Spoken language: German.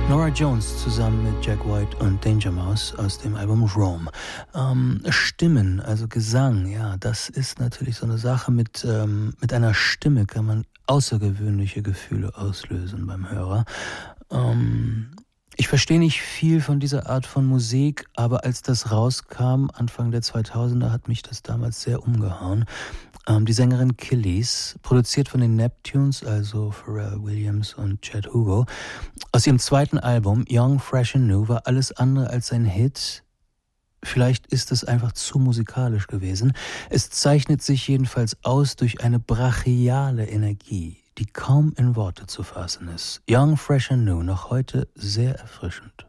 Norah Jones zusammen mit Jack White und Danger Mouse aus dem Album Rome. Stimmen, also Gesang, ja, das ist natürlich so eine Sache. Mit einer Stimme kann man außergewöhnliche Gefühle auslösen beim Hörer. Ich verstehe nicht viel von dieser Art von Musik, aber als das rauskam, Anfang der 2000er, hat mich das damals sehr umgehauen. Die Sängerin Killis, produziert von den Neptunes, also Pharrell Williams und Chad Hugo. Aus ihrem zweiten Album, Young, Fresh and New, war alles andere als ein Hit. Vielleicht ist es einfach zu musikalisch gewesen. Es zeichnet sich jedenfalls aus durch eine brachiale Energie, die kaum in Worte zu fassen ist. Young, Fresh and New, noch heute sehr erfrischend.